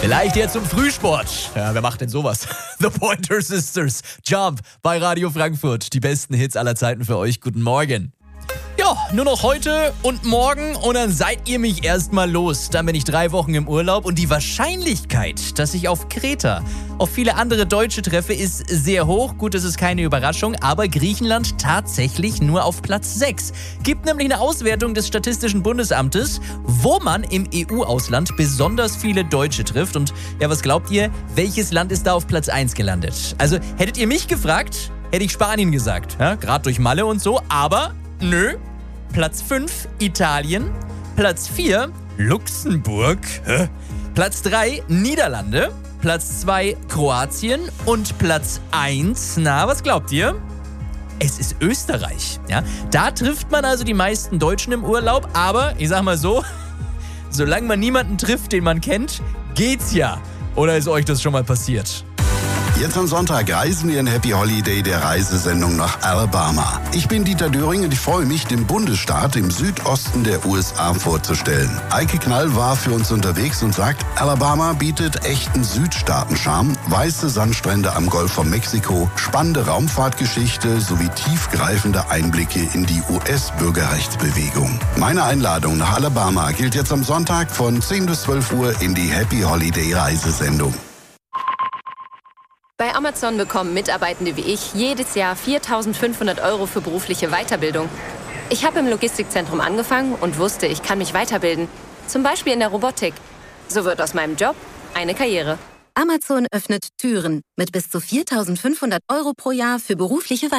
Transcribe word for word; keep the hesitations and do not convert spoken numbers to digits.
Vielleicht jetzt zum Frühsport. Ja, wer macht denn sowas? The Pointer Sisters. Jump bei Radio Frankfurt. Die besten Hits aller Zeiten für euch. Guten Morgen. Ja, nur noch heute und morgen und dann seid ihr mich erstmal los. Dann bin ich drei Wochen im Urlaub und die Wahrscheinlichkeit, dass ich auf Kreta auf viele andere Deutsche treffe, ist sehr hoch. Gut, das ist keine Überraschung, aber Griechenland tatsächlich nur auf Platz sechs. Gibt nämlich eine Auswertung des Statistischen Bundesamtes, wo man im E U-Ausland besonders viele Deutsche trifft. Und ja, was glaubt ihr, welches Land ist da auf Platz eins gelandet? Also, hättet ihr mich gefragt, hätte ich Spanien gesagt. Ja, gerade durch Malle und so, aber nö. Platz fünf, Italien. Platz vier, Luxemburg. Hä? Platz drei, Niederlande. Platz zwei, Kroatien. Und Platz eins, na, was glaubt ihr? Es ist Österreich. Ja? Da trifft man also die meisten Deutschen im Urlaub. Aber, ich sag mal so, solange man niemanden trifft, den man kennt, geht's ja. Oder ist euch das schon mal passiert? Jetzt am Sonntag reisen wir in Happy Holiday der Reisesendung nach Alabama. Ich bin Dieter Döring und ich freue mich, den Bundesstaat im Südosten der U S A vorzustellen. Eike Knall war für uns unterwegs und sagt, Alabama bietet echten Südstaaten-Charme, weiße Sandstrände am Golf von Mexiko, spannende Raumfahrtgeschichte sowie tiefgreifende Einblicke in die U S-Bürgerrechtsbewegung. Meine Einladung nach Alabama gilt jetzt am Sonntag von zehn bis zwölf Uhr in die Happy Holiday Reisesendung. Bei Amazon bekommen Mitarbeitende wie ich jedes Jahr viertausendfünfhundert Euro für berufliche Weiterbildung. Ich habe im Logistikzentrum angefangen und wusste, ich kann mich weiterbilden. Zum Beispiel in der Robotik. So wird aus meinem Job eine Karriere. Amazon öffnet Türen mit bis zu viertausendfünfhundert Euro pro Jahr für berufliche Weiterbildung.